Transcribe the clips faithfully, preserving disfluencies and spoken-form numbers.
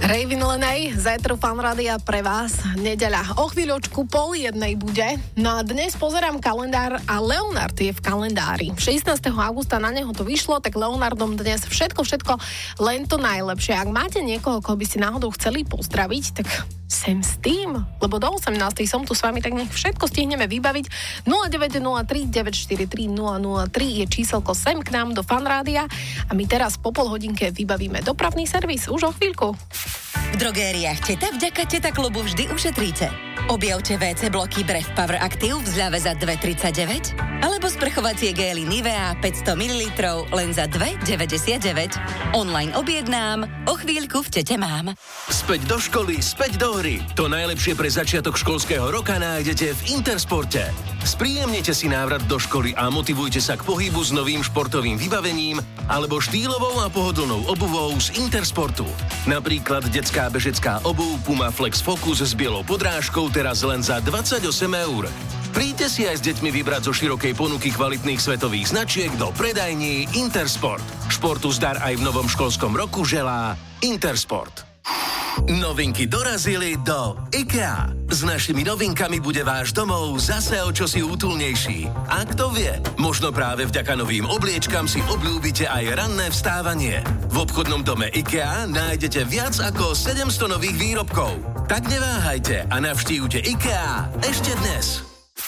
Raven Lenay, zajtra Fan Rádia pre vás, nedeľa. O chvíľočku pol jednej bude. No a dnes pozerám kalendár a Leonard je v kalendári. šestnásteho augusta na neho to vyšlo, tak Leonardom dnes všetko, všetko len to najlepšie. Ak máte niekoho, koho by ste náhodou chceli pozdraviť, tak sem s tým, lebo do osemnástej som tu s vami, tak nech všetko stihneme vybaviť. nula deväť nula tri deväť štyri tri nula nula tri je číselko sem k nám do Fan Rádia a my teraz po pol hodinke vybavíme dopravný servis už o chvíľku. V drogériách Teta vďaka Teta klubu vždy ušetríte. Objavte vé cé bloky Bref Power Active v zľave za dva tridsaťdeväť alebo sprchovacie gély Nivea päťsto mililitrov len za dva deväťdesiatdeväť. Online objednám, o chvíľku v Tete mám. Späť do školy, späť do hry. To najlepšie pre začiatok školského roka nájdete v Intersporte. Spríjemnite si návrat do školy a motivujte sa k pohybu s novým športovým vybavením alebo štýlovou a pohodlnou obuvou z Intersportu. Napríklad detská bežecká obuv Puma Flex Focus s bielou podrážkou teraz len za dvadsaťosem eur. Príďte si aj s deťmi vybrať zo širokej ponuky kvalitných svetových značiek do predajní Intersport. Športu zdar aj v novom školskom roku želá Intersport. Novinky dorazili do IKEA. S našimi novinkami bude váš domov zase o čosi útulnejší. A kto vie, možno práve vďaka novým obliečkam si obľúbite aj ranné vstávanie. V obchodnom dome IKEA nájdete viac ako sedemsto nových výrobkov. Tak neváhajte a navštívte IKEA ešte dnes.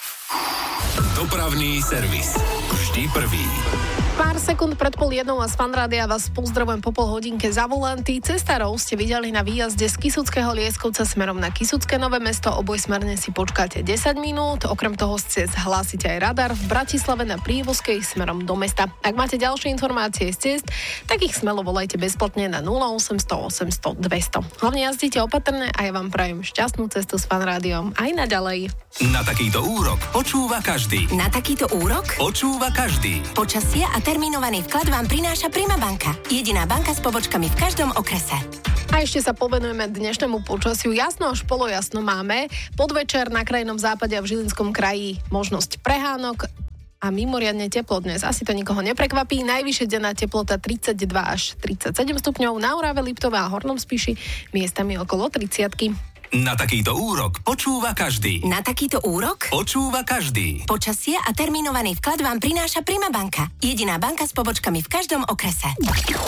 Dopravný servis. Vždy prvý. Pár sekúnd pred pol jednou a z Fan Rádia vás pozdravujem po pol hodinke za volanty. Cestárov ste videli na výjazde z Kysuckého Lieskovca smerom na Kysucké Nové Mesto. Obojsmerne si počkáte desať minút. Okrem toho ste hlásite aj radar v Bratislave na Prívozkej smerom do mesta. Ak máte ďalšie informácie z ciest, tak ich smelo volajte bezplatne na nula osemsto osemsto dvesto. Hlavne jazdite opatrne a ja vám prajem šťastnú cestu s Fan Rádiom aj naďalej. Na takýto úrok počúva každý. Na takýto úrok? Počúva každý. Počasie a terminovaný vklad vám prináša Prima banka. Jediná banka s pobočkami v každom okrese. A ešte sa povenujeme dnešnému počasiu. Jasno až polojasno máme. Podvečer na krajnom západe a v Žilinskom kraji možnosť prehánok a mimoriadne teplo dnes. Asi to nikoho neprekvapí. Najvyššia denná teplota tridsaťdva až tridsaťsedem stupňov. Na Orave, Liptove a Hornom Spiši miestami okolo tridsiatky. Na takýto úrok počúva každý. Na takýto úrok Počúva každý. Počasie a terminovaný vklad vám prináša Prima banka. Jediná banka s pobočkami v každom okrese.